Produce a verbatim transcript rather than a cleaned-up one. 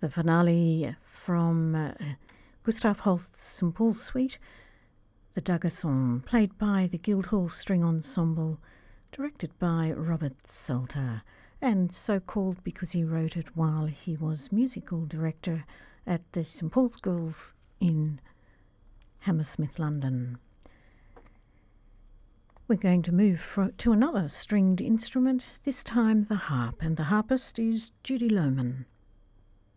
The finale from uh, Gustav Holst's Saint Paul Suite, The Dagger Song, played by the Guildhall String Ensemble, directed by Robert Salter, and so called because he wrote it while he was musical director at the Saint Paul's Girls in Hammersmith, London. We're going to move fro- to another stringed instrument, this time the harp, and the harpist is Judy Lohman.